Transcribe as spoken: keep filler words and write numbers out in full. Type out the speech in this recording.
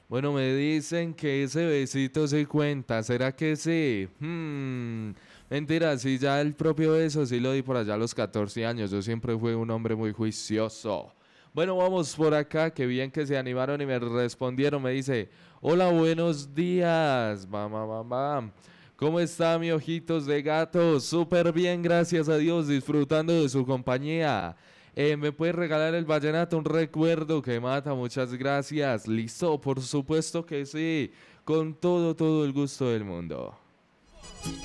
Bueno, me dicen que ese besito se cuenta. ¿Será que sí? Hmm. Mentira, sí, ya el propio beso sí lo di por allá a los catorce años. Yo siempre fui un hombre muy juicioso. Bueno, vamos por acá. Qué bien que se animaron y me respondieron. Me dice, hola, buenos días. Bam, bam, bam, bam. ¿Cómo está mi ojitos de gato? Súper bien, gracias a Dios, disfrutando de su compañía. Eh, ¿Me puede regalar el vallenato? Un recuerdo que mata, muchas gracias. Listo, por supuesto que sí. Con todo, todo el gusto del mundo.